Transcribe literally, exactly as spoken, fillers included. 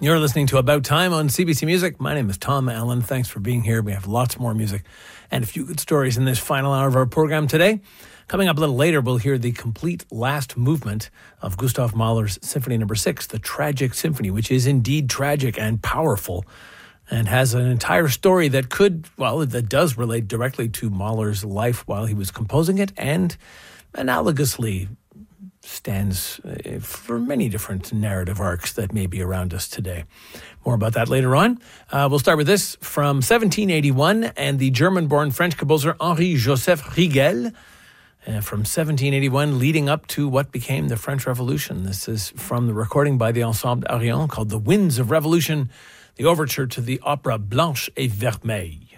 You're listening to About Time on C B C Music. My name is Tom Allen. Thanks for being here. We have lots more music and a few good stories in this final hour of our program today. Coming up a little later, we'll hear the complete last movement of Gustav Mahler's Symphony Number Six, the Tragic Symphony, which is indeed tragic and powerful and has an entire story that could, well, that does relate directly to Mahler's life while he was composing it and analogously stands for many different narrative arcs that may be around us today. More about that later on. Uh, we'll start with this from seventeen eighty-one and the German-born French composer Henri-Joseph Rigel uh, from seventeen eighty-one leading up to what became the French Revolution. This is from the recording by the Ensemble Arion called The Winds of Revolution, the overture to the opera Blanche et Vermeille.